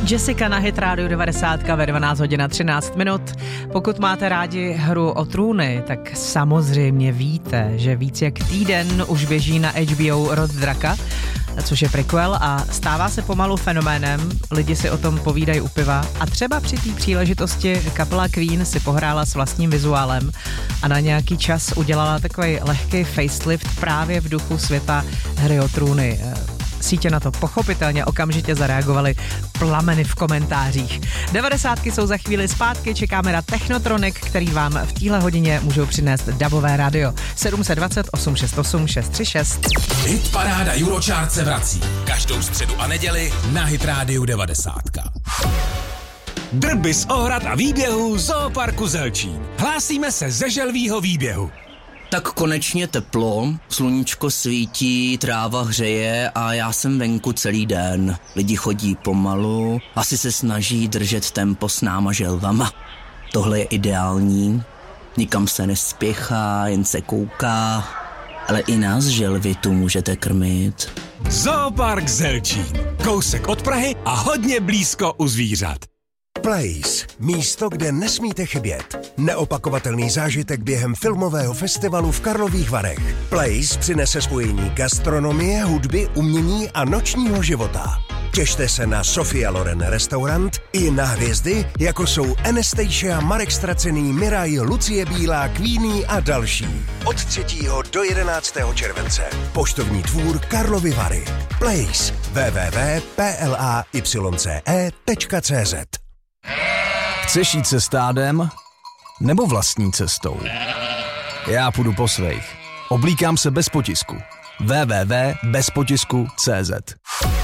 Jessica na Hit Radio 90 ve 12 hodin a 13 minut. Pokud máte rádi hru o trůny, tak samozřejmě víte, že víc jak týden už běží na HBO Rod draka, což je prequel a stává se pomalu fenoménem. Lidi si o tom povídají u piva a třeba při té příležitosti kapela Queen si pohrála s vlastním vizuálem a na nějaký čas udělala takový lehký facelift právě v duchu světa hry o trůny. Sítě na to pochopitelně okamžitě zareagovaly plameny v komentářích. 90ky jsou za chvíli zpátky, čekáme na Technotronic, který vám v téhle hodině můžou přinést dabové rádio. 720 868 636. Hit paráda Eurochart se vrací. Každou středu a neděli na Hit Radio 90. Drby z ohrad a výběhů Zooparku Zelčín. Hlásíme se ze želvýho výběhu. Tak konečně teplo, sluníčko svítí, tráva hřeje a já jsem venku celý den. Lidi chodí pomalu, asi se snaží držet tempo s náma želvama. Tohle je ideální, nikam se nespěchá, jen se kouká, ale i nás želvy tu můžete krmit. Zoopark Zelčín, kousek od Prahy a hodně blízko u zvířat. Place, místo, kde nesmíte chybět. Neopakovatelný zážitek během filmového festivalu v Karlových Varech. Place přinese spojení gastronomie, hudby, umění a nočního života. Těšte se na Sofia Loren restaurant i na hvězdy, jako jsou Anastasia, Marek Stracený, Miraj, Lucie Bílá, Queenie a další. Od 3. do 11. července. Poštovní dvůr Karlovy Vary. Place. www.playce.cz. Chceš jít se stádem nebo vlastní cestou? Já půjdu po svých. Oblíkám se bez potisku. www.bezpotisku.cz.